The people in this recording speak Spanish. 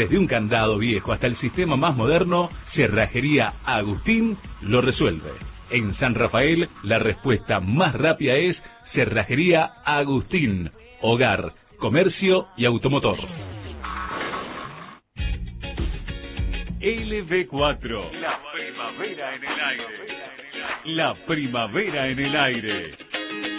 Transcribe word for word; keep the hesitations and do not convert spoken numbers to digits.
Desde un candado viejo hasta el sistema más moderno, Cerrajería Agustín lo resuelve. En San Rafael, la respuesta más rápida es Cerrajería Agustín. Hogar, comercio y automotor. L B cuatro. La primavera en el aire. La primavera en el aire.